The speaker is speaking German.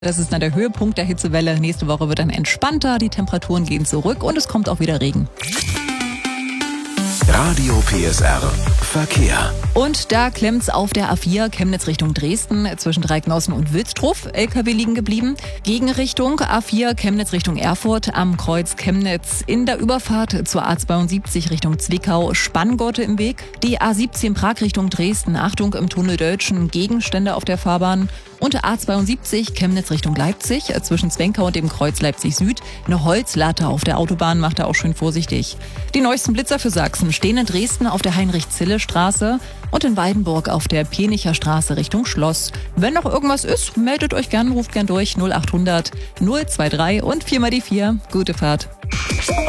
Das ist dann der Höhepunkt der Hitzewelle. Nächste Woche wird dann entspannter, die Temperaturen gehen zurück und es kommt auch wieder Regen. Radio PSR Verkehr. Und da klemmt's auf der A4 Chemnitz Richtung Dresden zwischen Dreiknossen und Wilsdruf. LKW liegen geblieben. Gegenrichtung A4 Chemnitz Richtung Erfurt am Kreuz Chemnitz. In der Überfahrt zur A72 Richtung Zwickau Spanngurte im Weg. Die A17 Prag Richtung Dresden. Achtung, im Tunnel Döltschen Gegenstände auf der Fahrbahn. Und A72 Chemnitz Richtung Leipzig zwischen Zwenkau und dem Kreuz Leipzig Süd. Eine Holzlatte auf der Autobahn macht da auch schön vorsichtig. Die neuesten Blitzer für Sachsen stehen in Dresden auf der Heinrich-Zille-Straße und in Weidenburg auf der Penicher Straße Richtung Schloss. Wenn noch irgendwas ist, meldet euch gern, ruft gern durch 0800 023 und 4x4. Gute Fahrt.